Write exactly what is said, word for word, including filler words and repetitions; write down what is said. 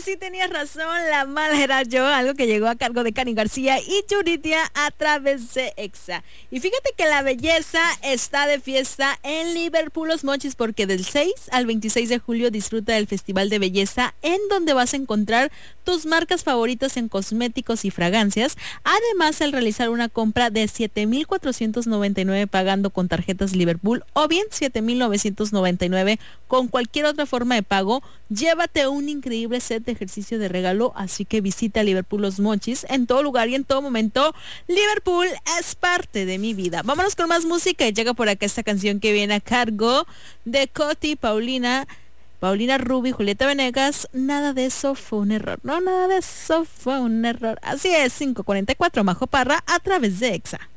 sí tenías razón, la mala era yo, algo que llegó a cargo de Cani García y Yuridia a través de Exa. Y fíjate que la belleza está de fiesta en Liverpool Los Mochis, porque del seis al veintiséis de julio disfruta del Festival de Belleza, en donde vas a encontrar tus marcas favoritas en cosméticos y fragancias. Además, al realizar una compra de siete mil cuatrocientos noventa y nueve pagando con tarjetas Liverpool o bien siete mil novecientos noventa y nueve con cualquier otra forma de pago, llévate un increíble set de ejercicio de regalo. Así que visita Liverpool Los Mochis en todo lugar y en todo momento. Liverpool es parte de mi vida. Vámonos con más música y llega por acá esta canción que viene a cargo de Coti, Paulina Paulina Rubio y Julieta Venegas. Nada de eso fue un error. No, nada de eso fue un error. Así es, cinco cuarenta y cuatro, Majo Parra a través de Exa.